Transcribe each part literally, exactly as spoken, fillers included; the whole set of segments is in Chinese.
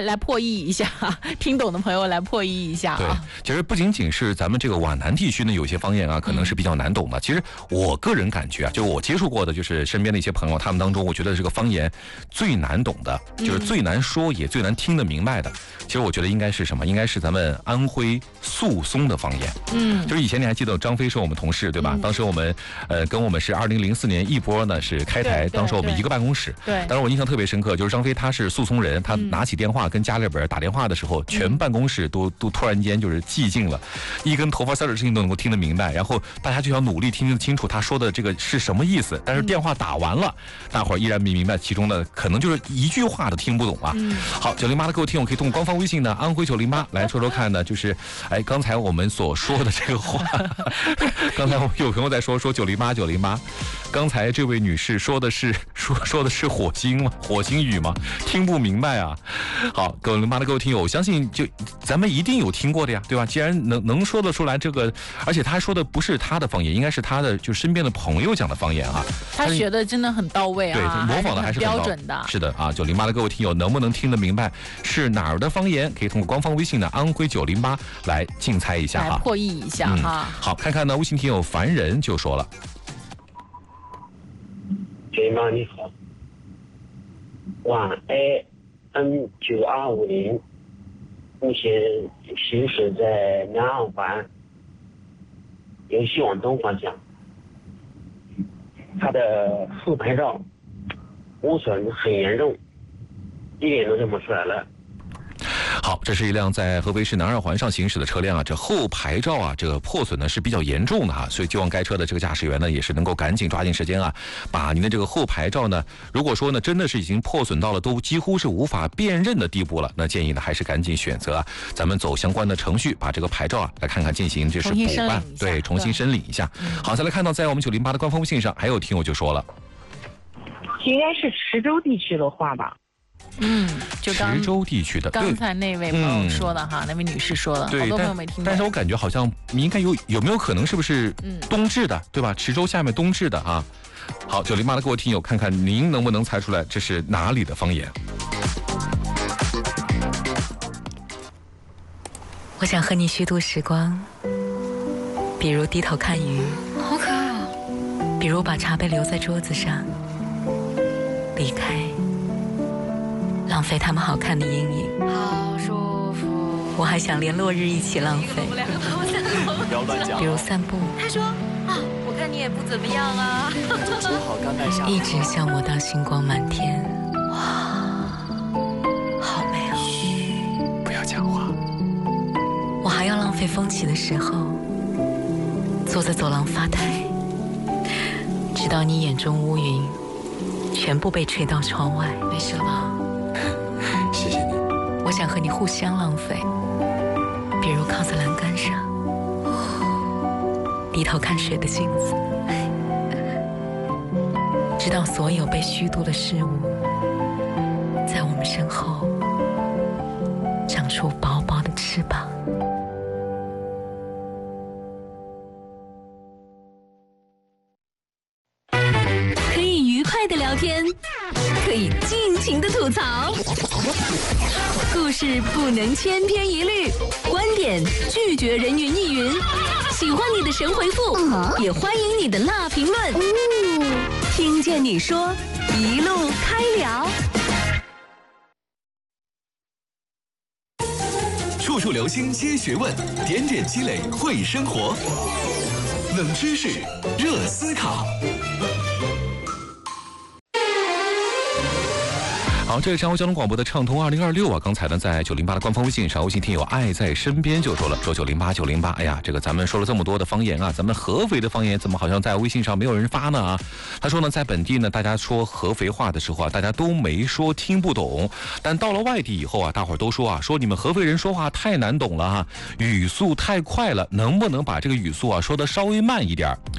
来破译一下，听懂的朋友来破译一下啊。 对，其实不仅仅是咱们这个皖南地区呢，有些方言啊，可能是比较难懂的。嗯、其实我个人感觉啊，就我接触过的，就是身边的一些朋友，他们当中，我觉得这个方言最难懂的，就是最难说也最难听得明白的。嗯、其实我觉得应该是什么？应该是咱们安徽宿松的方言。嗯，就是以前你还记得张飞是我们同事对吧？嗯、当时我们呃跟我们是二零零四年一波呢是开台，当时我们一个办公室。对。当时我印象特别深刻，就是张飞他是宿松人，他拿起电话跟家里边打电话的时候，嗯、全办公室都都突然间就是寂静了，一根头发丝的事情都能够听得明白，然后大家就要努力听得清楚他说的这个是什么意思。但是电话打完了，嗯、大伙儿依然没明白其中的可能就是一句话都听不懂啊。嗯、好，九零八的各位听友可以通过官方微信呢，安徽九零八来说说看呢，就是哎刚才我们所说的这个话，刚才有朋友在说说九零八九零八，刚才这位女士说的是说说的是火星吗？火星语吗？听不明白啊。好，九零八的各位听友，我相信就咱们一定有听过的呀，对吧？既然能能说得出来这个，而且他说的不是他的方言，应该是他的就身边的朋友讲的方言啊。 他学的真的很到位啊， 对，模仿的还是很标准的。 是的啊，九零八的各位听友能不能听得明白是哪儿的方言？可以通过官方微信的安徽九零八来竞猜一下啊， 来破译一下哈、 嗯。好，看看呢，微信听友凡人就说了。 九零八你好，皖 A N 九二五零，目前行驶在南二环由西往东方向，它的后牌照污损很严重，一点都认不出来了。 好，这是一辆在合肥市南二环上行驶的车辆啊，这后牌照啊，这个破损呢是比较严重的哈、啊，所以希望该车的这个驾驶员呢也是能够赶紧抓紧时间啊，把您的这个后牌照呢，如果说呢真的是已经破损到了都几乎是无法辨认的地步了，那建议呢还是赶紧选择啊，咱们走相关的程序，把这个牌照啊来看看进行就是补办，对，重新申领一下。好，再来看到在我们九零八的官方微信上，还有听友就说了， 应该是池州地区的话吧。 嗯，就刚池州地区的， 刚才那位朋友说的哈，嗯、那位女士说的， 对， 好多朋友没听懂。 但是我感觉好像应该有有没有可能是不是冬至的，嗯、对吧？池州下面冬至的啊。好，九零八的各位听友，看看您能不能猜出来这是哪里的方言？ 我想和你虚度时光，比如低头看鱼， 好可爱啊！ 比如把茶杯留在桌子上，离开。浪费他们好看的阴影， 好舒服。 我还想连落日一起浪费， 不要乱讲。 比如散步。 他说啊，我看你也不怎么样啊。 做好甘拜下。 一直消磨到星光满天，哇，好美哦。 嘘，不要讲话。 我还要浪费风起的时候，坐在走廊发呆，直到你眼中乌云全部被吹到窗外。没事了吗？ 谢谢你。 我想和你互相浪费，比如靠在栏杆上，低头看水的镜子，直到所有被虚度的事物，在我们身后长出薄薄的翅膀。 可以愉快的聊天，可以尽情的吐槽，故事不能千篇一律，观点拒绝人云亦云。喜欢你的神回复，也欢迎你的辣评论。听见你说，一路开聊。 处处留心皆学问，点点积累会生活。冷知识，热思考。 好，这是江苏交通广播的畅通二零二六啊！刚才呢，在九零八的官方微信上，微信听友爱在身边就说了，说九零八九零八，哎呀，这个咱们说了这么多的方言啊，咱们合肥的方言怎么好像在微信上没有人发呢啊？他说呢，在本地呢，大家说合肥话的时候啊，大家都没说听不懂，但到了外地以后啊，大伙儿都说啊，说你们合肥人说话太难懂了哈、啊，语速太快了，能不能把这个语速啊说得稍微慢一点？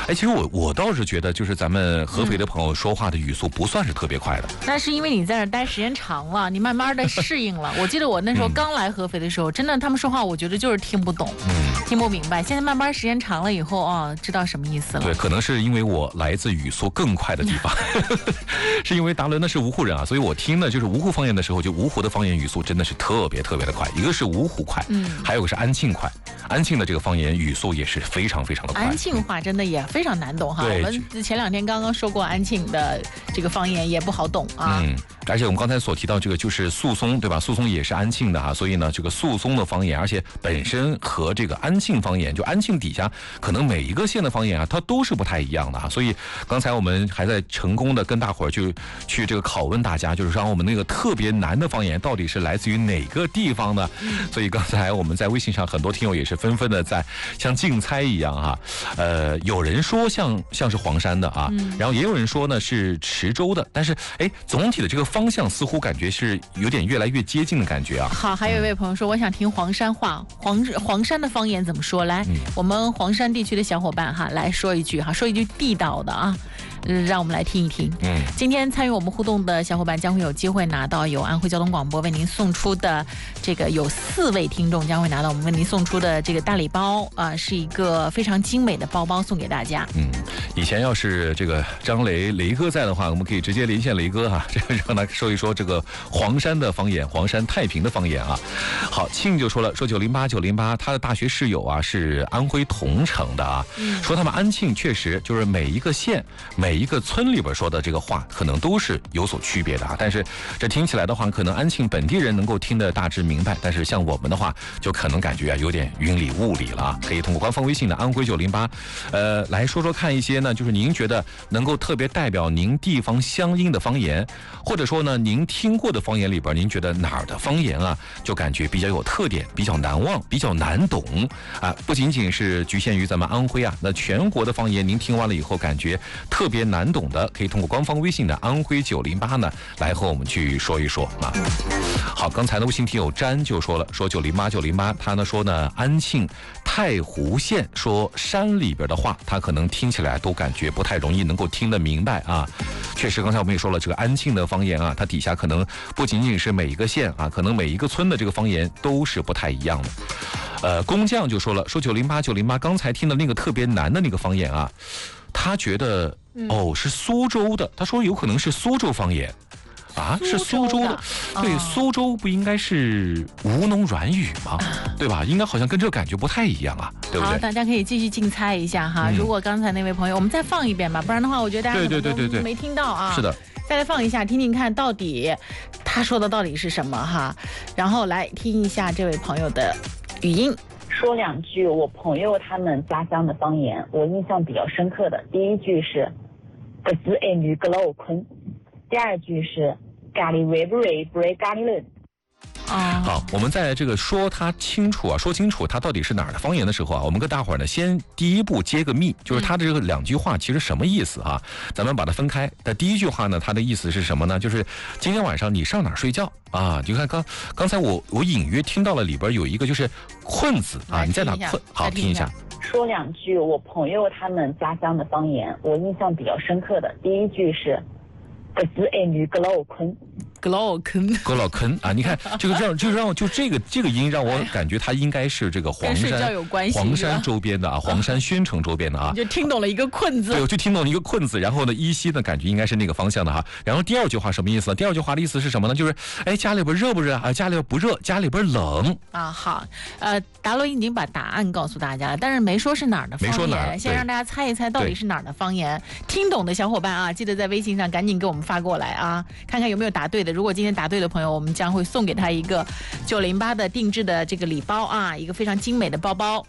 哎，其实我我倒是觉得，就是咱们合肥的朋友说话的语速不算是特别快的。 那是因为你在那儿待时间长了，你慢慢的适应了。我记得我那时候刚来合肥的时候，真的他们说话，我觉得就是听不懂，嗯，听不明白。现在慢慢时间长了以后啊，知道什么意思了。 对，可能是因为我来自语速更快的地方，是因为达伦呢是芜湖人啊，所以我听呢就是芜湖方言的时候，就芜湖的方言语速真的是特别特别的快。一个是芜湖快，嗯，还有个是安庆快。安庆的这个方言语速也是非常非常的快。 安庆话真的也非常难懂哈。我们前两天刚刚说过安庆的这个方言也不好懂啊。 嗯，而且我们刚才所提到这个就是宿松，对吧？宿松也是安庆的哈，所以呢，这个宿松的方言，而且本身和这个安庆方言，就安庆底下可能每一个县的方言啊，它都是不太一样的哈。所以刚才我们还在成功的跟大伙儿去去这个拷问大家，就是让我们那个特别难的方言到底是来自于哪个地方呢？嗯、所以刚才我们在微信上很多听友也是纷纷的在像竞猜一样哈，呃，有人说像像是黄山的啊，嗯、然后也有人说呢是池州的，但是哎，总体的这个方向似乎感觉是有点越来越接近的感觉啊。 好，还有一位朋友说，我想听黄山话，黄黄山的方言怎么说？来，嗯、我们黄山地区的小伙伴哈，来说一句哈，说一句地道的啊。让我们来听一听。嗯，今天参与我们互动的小伙伴将会有机会拿到由安徽交通广播为您送出的这个，有四位听众将会拿到我们为您送出的这个大礼包啊、呃，是一个非常精美的包包送给大家。 嗯，以前要是这个张雷雷哥在的话，我们可以直接连线雷哥哈、啊，这个让他说一说这个黄山的方言，黄山太平的方言啊。好，庆就说了，说九零八九零八，他的大学室友啊是安徽桐城的啊，嗯、说他们安庆确实就是每一个县每。每一个村里边说的这个话可能都是有所区别的啊，但是这听起来的话，可能安庆本地人能够听得大致明白，但是像我们的话，就可能感觉啊有点云里雾里了啊。可以通过官方微信的安徽九零八，呃，来说说看一些呢，就是您觉得能够特别代表您地方乡音的方言，或者说呢，您听过的方言里边，您觉得哪儿的方言啊，就感觉比较有特点，比较难忘，比较难懂啊，不仅仅是局限于咱们安徽啊，那全国的方言，您听完了以后感觉特别难懂的，可以通过官方微信的安徽九零八呢来和我们去说一说啊。好，刚才的微信听友詹就说了，说九零八九零八，他呢说呢安庆太湖县说山里边的话，他可能听起来都感觉不太容易能够听得明白啊。确实，刚才我们也说了，这个安庆的方言啊，它底下可能不仅仅是每一个县啊，可能每一个村的这个方言都是不太一样的。呃，工匠就说了，说九零八九零八，刚才听的那个特别难的那个方言啊，他觉得。哦，是苏州的。他说有可能是苏州方言，啊，是苏州的。哦、对，苏州不应该是吴侬软语吗？对吧？应该好像跟这个感觉不太一样啊，对不对？ 好，大家可以继续竞猜一下哈。嗯、如果刚才那位朋友，我们再放一遍吧，不然的话，我觉得大家可能都没听到啊。 是的， 再来放一下，听听看到底他说的到底是什么哈。然后来听一下这位朋友的语音。 说两句我朋友他们家乡的方言，我印象比较深刻的，第一句是“个子爱女个老坤”，第二句是“咖喱味不味不味咖喱人”。 啊， 好，我们在这个说它清楚啊，说清楚它到底是哪儿的方言的时候啊，我们跟大伙儿呢先第一步揭个密，就是它的这个两句话其实什么意思啊？咱们把它分开。那第一句话呢，它的意思是什么呢？就是今天晚上你上哪儿睡觉啊？你看刚刚才我我隐约听到了里边有一个就是困字啊，你在哪困？好，听一下。 说两句我朋友他们家乡的方言，我印象比较深刻的，第一句是“个子爱女个老坤”。 格老坑， 格老坑啊！你看这个让就让就这个这个音让我感觉它应该是这个黄山黄山周边的啊，黄山宣城周边的啊， 你就听懂了一个困字。 对，我就听懂了一个困字，然后呢，依稀的感觉应该是那个方向的哈。然后第二句话什么意思呢？第二句话的意思是什么呢？就是哎，家里边热不热啊？家里边不热，家里边冷啊。好，呃，达罗已经把答案告诉大家了，但是没说是哪儿的方言， 没说哪儿， 先让大家猜一猜到底是哪儿的方言。听懂的小伙伴啊，记得在微信上赶紧给我们发过来啊，看看有没有答对的。如果今天答对的朋友，我们将会送给他一个九零八的定制的这个礼包啊，一个非常精美的包包。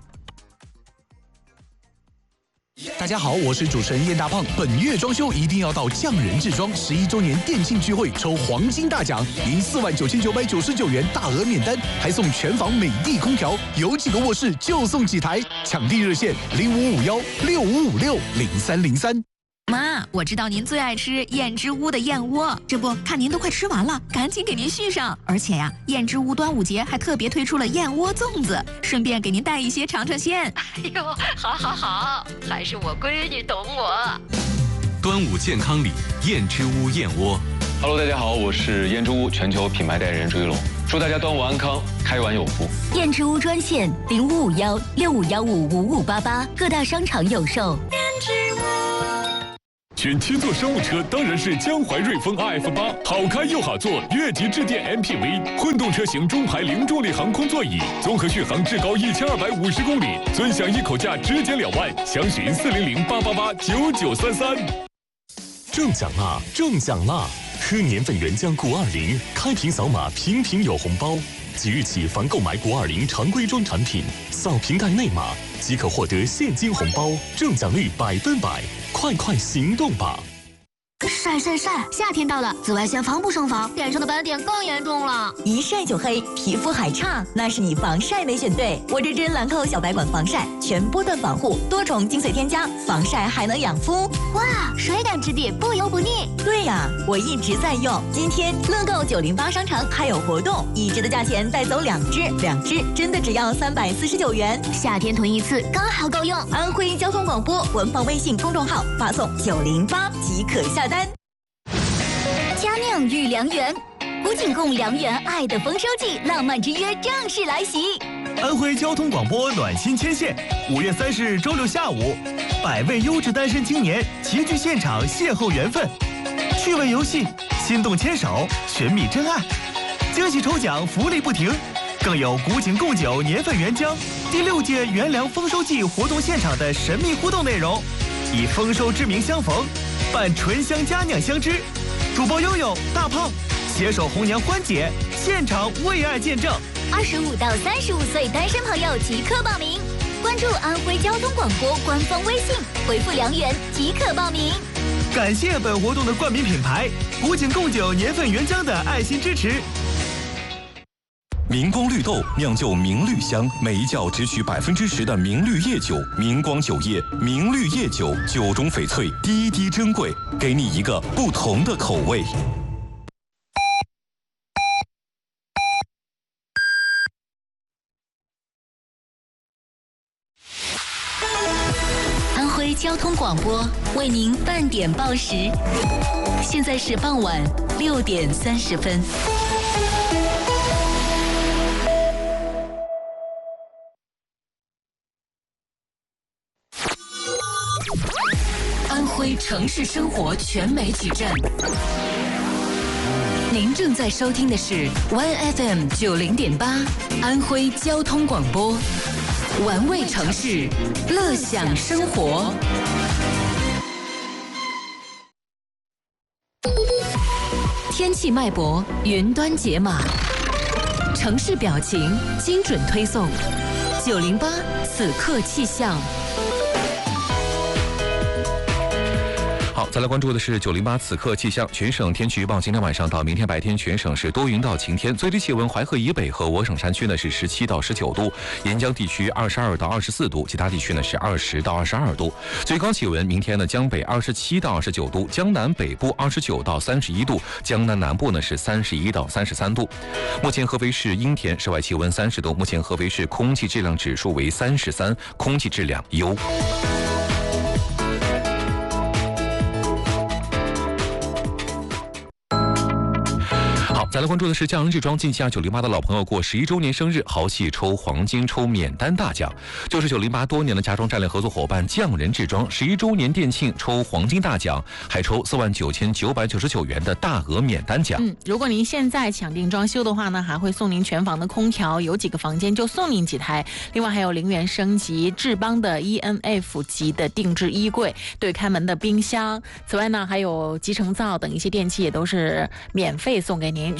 大家好，我是主持人燕大胖。本月装修一定要到匠人制装十一周年店庆聚会抽黄金大奖，赢四万九千九百九十九元大额免单，还送全房美的空调，有几个卧室就送几台。抢地热线零五五幺六五五六零三零三。 妈，我知道您最爱吃燕之屋的燕窝，这不看您都快吃完了，赶紧给您续上。而且呀，燕之屋端午节还特别推出了燕窝粽子，顺便给您带一些尝尝鲜。 哎呦，好好好，还是我闺女懂我。 端午健康礼，燕之屋燕窝。 Hello， 大家好，我是燕之屋全球品牌代言人朱一龙，祝大家端午安康，开碗有福。 燕之屋专线零五五幺六五幺五五五八八，各大商场有售。燕之屋。 选七座商务车当然是江淮瑞风 R F 八，好开又好坐，越级致电 M P V， 混动车型中排零重力航空座椅，综合续航至高一千二百五十公里，尊享一口价直减两万，详询四零零八八八九九三三。 中奖啦！中奖啦！喝年份原浆谷二零，开瓶扫码，瓶瓶有红包。即日起，凡购买谷二零常规装产品，扫瓶盖内码即可获得现金红包，中奖率百分百！快快行动吧！ 晒晒晒！夏天到了，紫外线防不胜防，脸上的斑点更严重了。 一晒就黑，皮肤还差，那是你防晒没选对。我这支兰蔻小白管防晒，全波段防护，多重精粹添加，防晒还能养肤。 哇，水感质地，不油不腻。 对呀，我一直在用。今天乐购九零八商城还有活动，一支的价钱带走两支，两支真的只要三百四十九元。 夏天囤一次刚好够用。 安徽交通广播文房微信公众号发送九零八即可下单。 佳酿与良缘，古井贡良缘爱的丰收季，浪漫之约正式来袭。 安徽交通广播暖心牵线，五月三十日周六下午，百位优质单身青年齐聚现场邂逅缘分，趣味游戏，心动牵手，寻觅真爱，惊喜抽奖，福利不停，更有古井贡酒年份原浆第六届元粮丰收季活动现场的神秘互动内容，以丰收之名相逢，伴醇香佳酿相知。主播悠悠、大胖携手红娘欢姐，现场为爱见证。 二十五到三十五岁单身朋友即刻报名，关注安徽交通广播官方微信，回复良缘即可报名。 感谢本活动的冠名品牌古井贡酒年份原浆的爱心支持。 明光绿豆酿就明绿香，每一窖只取百分之十的明绿叶酒。明光酒业明绿叶酒，酒中翡翠，滴滴珍贵，给你一个不同的口味。 安徽交通广播为您半点报时，现在是傍晚六点三十分。安徽城市生活全媒体站，您正在收听的是 Y F M 九零点八，安徽交通广播，玩味城市，乐享生活。天气脉搏，云端解码，城市表情，精准推送。九零八此刻气象。 好，再来关注的是九零八此刻气象。全省天气预报：今天晚上到明天白天，全省是多云到晴天，最低气温淮河以北和我省山区呢是十七到十九度，沿江地区二十二到二十四度，其他地区呢是二十到二十二度。最高气温明天呢江北二十七到二十九度，江南北部二十九到三十一度，江南南部呢是三十一到三十三度。目前合肥市阴天，室外气温三十度。目前合肥市空气质量指数为三十三，空气质量优。再来关注的是匠人制装进下九零八的老朋友过十一周年生日，豪气抽黄金抽免单大奖，就是九零八多年的家装战略合作伙伴匠人制装十一周年店庆抽黄金大奖，还抽四万九千九百九十九元的大额免单奖。 嗯，如果您现在抢定装修的话呢，还会送您全房的空调，有几个房间就送您几台，另外还有零元升级智邦的 E N F 级的定制衣柜、对开门的冰箱。此外呢，还有集成灶等一些电器也都是免费送给您。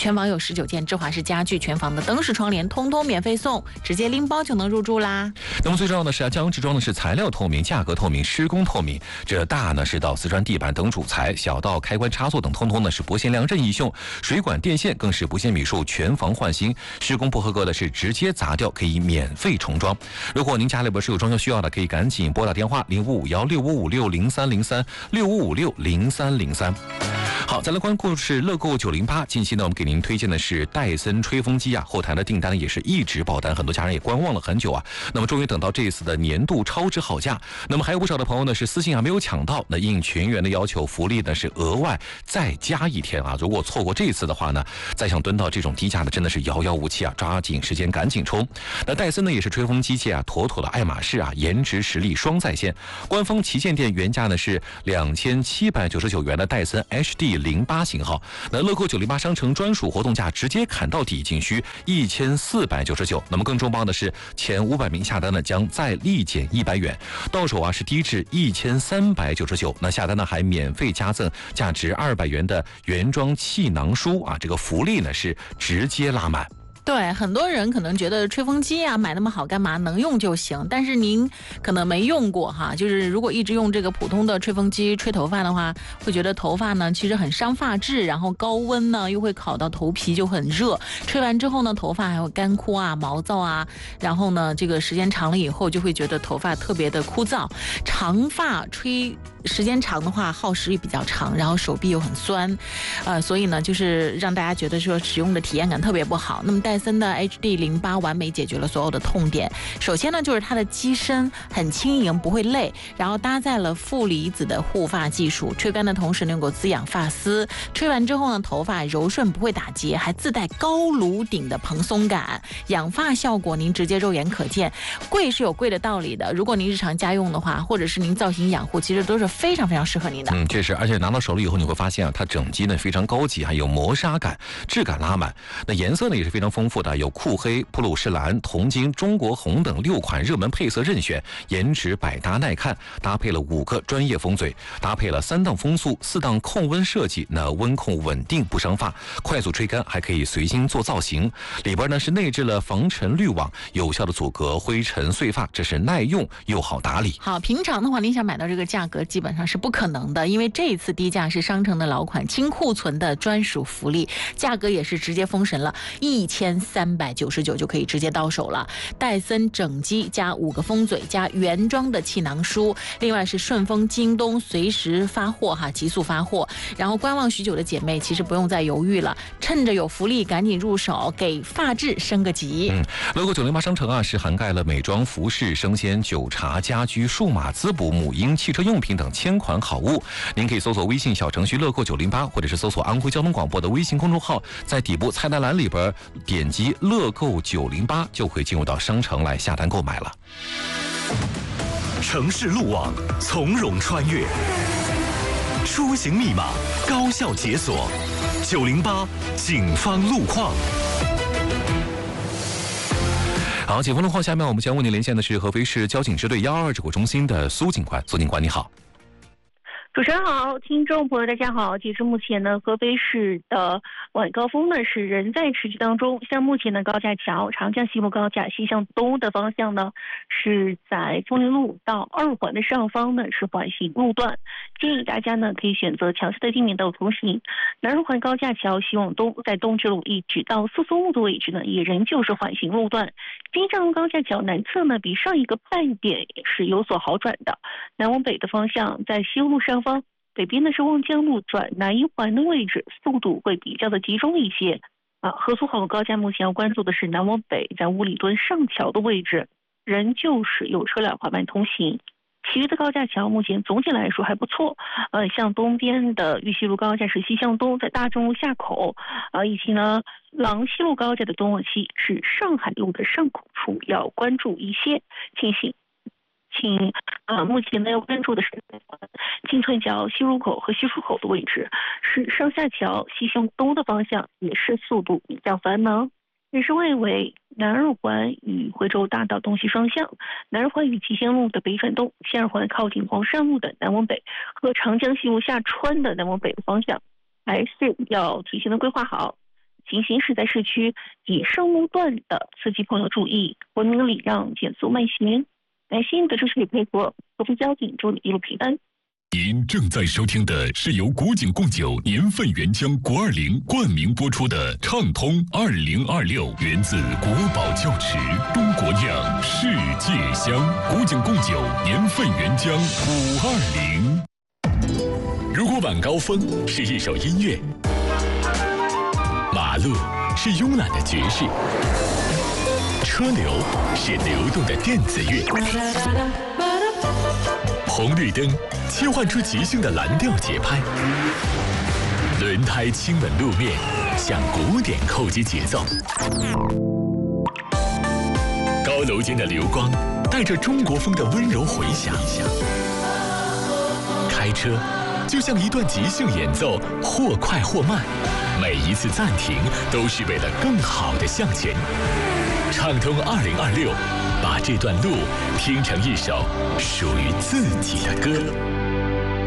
全房有十九件芝华士家具，全房的灯饰窗帘通通免费送，直接拎包就能入住啦。 那么最重要的是啊，江直装的是材料透明、价格透明、施工透明。这大呢是到瓷砖地板等主材，小到开关插座等，通通呢是不限量任意用。水管电线更是不限米数，全房换新。施工不合格的是直接砸掉，可以免费重装。如果您家里边是有装修需要的，可以赶紧拨打电话零五五幺六五五六零三零三六五五六零三零三。好，再来关注是乐购九零八。近期呢，我们给您推荐的是戴森吹风机啊，后台的订单也是一直爆单，很多家人也观望了很久啊。那么终于等到这一次的年度超值好价。那么还有不少的朋友呢是私信啊没有抢到，那应全员的要求，福利呢是额外再加一天啊。如果错过这一次的话呢，再想蹲到这种低价的真的是遥遥无期啊，抓紧时间赶紧冲。那戴森呢也是吹风机界啊妥妥的爱马仕啊，颜值实力双在线。官方旗舰店原价呢是两千七百九十九元的戴森 H D 零八型号，那乐购九零八商城专属活动价直接砍到底，仅需一千四百九十九。那么更重磅的是，前五百名下单呢将再立减一百元，到手啊是低至一千三百九十九。那下单呢还免费加赠价值二百元的原装气囊书啊，这个福利呢是直接拉满。 对，很多人可能觉得吹风机啊买那么好干嘛，能用就行。但是您可能没用过哈，就是如果一直用这个普通的吹风机吹头发的话，会觉得头发呢其实很伤发质，然后高温呢又会烤到头皮就很热，吹完之后呢头发还会干枯啊、毛躁啊，然后呢这个时间长了以后就会觉得头发特别的枯燥。长发吹时间长的话耗时也比较长，然后手臂又很酸，呃，所以呢就是让大家觉得说使用的体验感特别不好。那么戴森的 H D 零八 完美解决了所有的痛点。首先呢就是它的机身很轻盈不会累，然后搭载了负离子的护发技术，吹干的同时能够滋养发丝，吹完之后呢头发柔顺不会打结，还自带高颅顶的蓬松感，养发效果您直接肉眼可见。贵是有贵的道理的，如果您日常家用的话，或者是您造型养护，其实都是非常非常适合您的。 嗯，确实，而且拿到手了以后，你会发现啊，它整机呢非常高级，还有磨砂感，质感拉满。那颜色呢也是非常丰富的，有酷黑、普鲁士蓝、铜金、中国红等六款热门配色任选，颜值百搭耐看，搭配了五个专业风嘴，搭配了三档风速、四档控温设计，那温控稳定不伤发，快速吹干，还可以随心做造型。里边呢是内置了防尘滤网，有效的阻隔灰尘碎发，这是耐用又好打理。 好，平常的话您想买到这个价格基本上是不可能的，因为这一次低价是商城的老款清库存的专属福利，价格也是直接封神了，一千三百九十九就可以直接到手了。戴森整机加五个风嘴加原装的气囊书，另外是顺丰、京东随时发货哈，急速发货。然后观望许久的姐妹其实不用再犹豫了，趁着有福利赶紧入手，给发质升个级。 嗯，乐购九零八商城啊是涵盖了美妆、服饰、生鲜、酒茶、家居、数码滋补、母婴、汽车用品等千款好物。您可以搜索微信小程序乐购九零八，或者是搜索安徽交通广播的微信公众号，在底部菜单栏里边点击乐购九零八，就会进入到商城来下单购买了。 城市路网从容穿越，出行密码高效解锁，九零八警方路况。 好，警方路况，下面我们将为您连线的是合肥市交警支队幺二二指挥中心的苏警官。苏警官你好。 主持人好，听众朋友大家好。截至目前呢，合肥市的晚高峰呢是仍在持续当中。像目前的高架桥长江西路高架西向东的方向呢，是在枫林路到二环的上方呢是缓行路段，建议大家呢可以选择桥下的地面道路通行。南二环高架桥西往东，在东直路一直到四松路的位置呢，也仍旧是缓行路段。京藏路高架桥南侧呢，比上一个半点是有所好转的。南往北的方向，在西路上方北边呢是望江路转南一环的位置，速度会比较的集中一些。啊，合苏好高架目前要关注的是南往北，在五里墩上桥的位置，仍旧是有车辆缓慢通行。其余的高架桥目前总体来说还不错，呃，像东边的玉溪路高架是西向东，在大众路下口，啊，以及呢郎西路高架的东往西是上海路的上口处要关注一些情形。请呃，目前呢要关注的是金翠桥西入口和西出口的位置，是上下桥西向东的方向，也是速度比较繁忙。也是外围南二环与惠州大道东西双向，南二环与齐贤路的北转东，西二环靠近黄山路的南往北和长江西路下穿的南往北的方向，还是要提前的规划好。 请行驶在市区以圣路段的司机朋友注意，文明礼让，减速慢行。感谢您的支持与配合，合福交警祝你一路平安。 您正在收听的是由古井贡酒年份原浆国二零冠名播出的畅通二零二六，源自国宝窖池，中国酿，世界香。古井贡酒年份原浆五二零。如果晚高峰是一首音乐，马路是慵懒的爵士，车流是流动的电子乐，红绿灯切换出即兴的蓝调节拍，轮胎亲吻路面，向古典扣击节奏。高楼间的流光带着中国风的温柔回响。开车就像一段即兴演奏，或快或慢，每一次暂停都是为了更好的向前。畅通二零二六，把这段路听成一首属于自己的歌。